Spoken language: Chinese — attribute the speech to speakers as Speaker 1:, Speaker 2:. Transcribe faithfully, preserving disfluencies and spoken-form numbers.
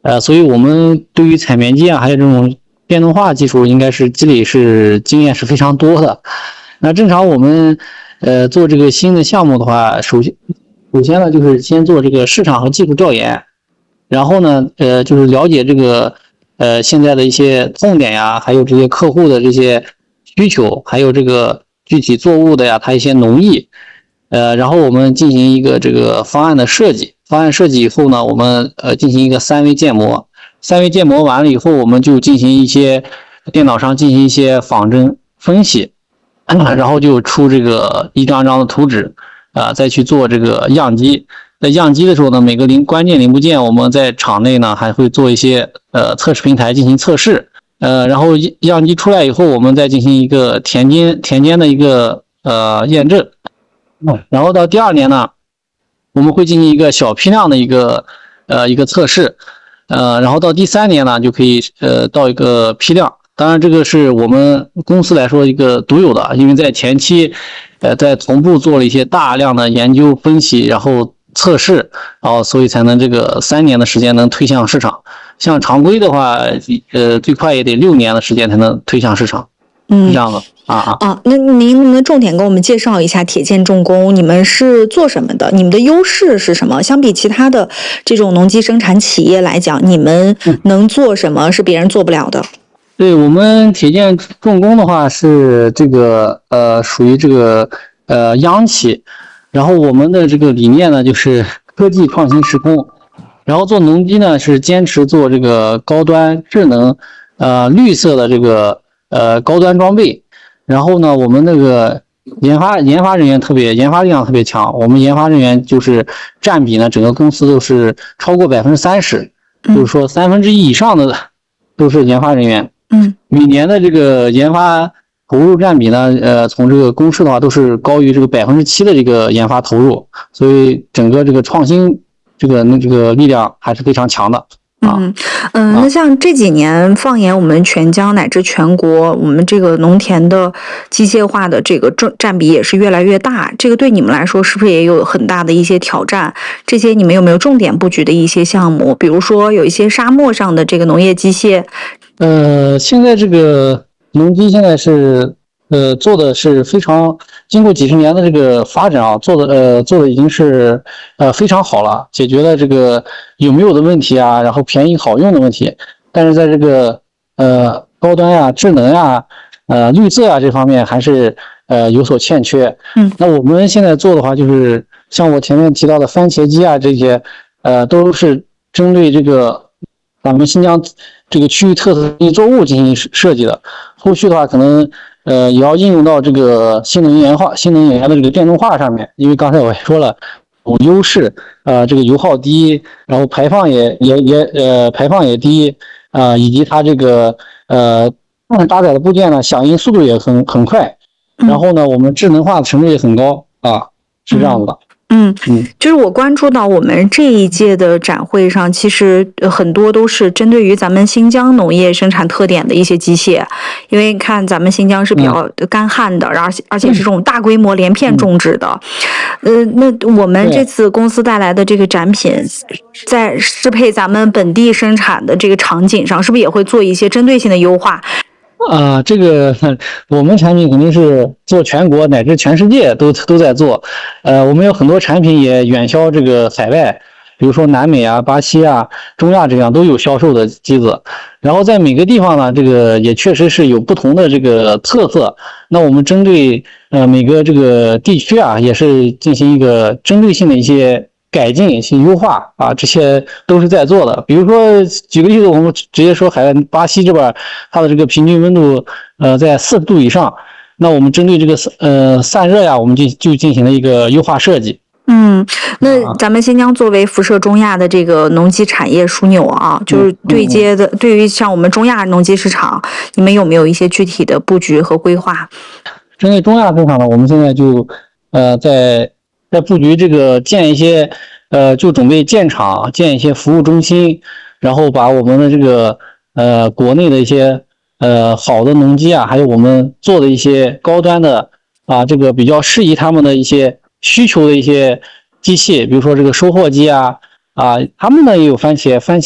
Speaker 1: 呃，所以我们对于采棉机啊，还有这种电动化技术，应该是积累是经验是非常多的。那正常我们呃做这个新的项目的话，首先首先呢就是先做这个市场和技术调研，然后呢呃就是了解这个呃现在的一些痛点呀，还有这些客户的这些需求，还有这个具体作物的呀，它一些农艺，呃，然后我们进行一个这个方案的设计。方案设计以后呢，我们呃进行一个三维建模，三维建模完了以后，我们就进行一些电脑上进行一些仿真分析，然后就出这个一张张的图纸，啊、呃，再去做这个样机。在样机的时候呢，每个零关键零部件，我们在厂内呢还会做一些呃测试平台进行测试，呃，然后样机出来以后，我们再进行一个田间田间的一个呃验证，然后到第二年呢。我们会进行一个小批量的一个呃一个测试，呃，然后到第三年呢就可以呃到一个批量。当然，这个是我们公司来说一个独有的，因为在前期，呃，在同步做了一些大量的研究分析，然后测试，然后所以才能这个三年的时间能推向市场。像常规的话，呃，最快也得六年的时间才能推向市场。嗯，这样的啊啊
Speaker 2: 啊，那您能不能重点给我们介绍一下铁建重工？你们是做什么的？你们的优势是什么？相比其他的这种农机生产企业来讲，你们能做什么是别人做不了的？
Speaker 1: 对，我们铁建重工的话是这个呃属于这个呃央企，然后我们的这个理念呢就是科技创新时空，然后做农机呢是坚持做这个高端智能呃绿色的这个。呃，高端装备，然后呢，我们那个研发研发人员特别研发力量特别强，我们研发人员就是占比呢，整个公司都是超过百分之三十，就是说三分之一以上的都是研发人员。
Speaker 2: 嗯，
Speaker 1: 每年的这个研发投入占比呢，呃，从这个公司的话都是高于这个百分之七的这个研发投入，所以整个这个创新这个那这个力量还是非常强的。
Speaker 2: 嗯嗯、呃，那像这几年，放眼我们全疆乃至全国，我们这个农田的机械化的这个占占比也是越来越大。这个对你们来说是不是也有很大的一些挑战？这些你们有没有重点布局的一些项目？比如说有一些沙漠上的这个农业机械。
Speaker 1: 呃，现在这个农机现在是呃做的是非常经过几十年的这个发展啊，做的呃做的已经是呃非常好了，解决了这个有没有的问题啊，然后便宜好用的问题。但是在这个呃高端呀、智能呀、呃绿色啊这方面还是呃有所欠缺。
Speaker 2: 嗯，
Speaker 1: 那我们现在做的话，就是像我前面提到的番茄机啊这些，呃都是针对这个咱们新疆这个区域特色作物进行设计的。后续的话可能。呃，也要应用到这个新能源化、新能源的这个电动化上面，因为刚才我也说了，有优势，呃，这个油耗低，然后排放也也也呃排放也低，啊、呃，以及它这个呃搭载的部件呢，响应速度也很很快，然后呢，我们智能化的程度也很高啊，是这样子的。
Speaker 2: 嗯嗯，就是我关注到我们这一届的展会上，其实很多都是针对于咱们新疆农业生产特点的一些机械，因为看咱们新疆是比较干旱的，然后而且是这种大规模连片种植的，呃，那我们这次公司带来的这个展品，在适配咱们本地生产的这个场景上，是不是也会做一些针对性的优化？
Speaker 1: 啊、呃，这个我们产品肯定是做全国乃至全世界都都在做，呃，我们有很多产品也远销这个海外，比如说南美啊、巴西啊、中亚这样都有销售的机子。然后在每个地方呢，这个也确实是有不同的这个特色。那我们针对呃每个这个地区啊，也是进行一个针对性的一些改进、一些优化啊，这些都是在做的。比如说，举个例子，我们直接说海外巴西这边，它的这个平均温度呃在四十度以上，那我们针对这个呃散热呀，我们就就进行了一个优化设计。
Speaker 2: 嗯，那咱们新疆作为辐射中亚的这个农机产业枢纽啊，就是对接的，对于像我们中亚农机市场，你们有没有一些具体的布局和规划？
Speaker 1: 针对中亚市场呢，我们现在就呃在在布局这个建一些呃就准备建厂，建一些服务中心，然后把我们的这个呃国内的一些呃好的农机啊，还有我们做的一些高端的啊这个比较适宜他们的一些需求的一些机器，比如说这个收获机啊啊，他们呢也有番茄番茄。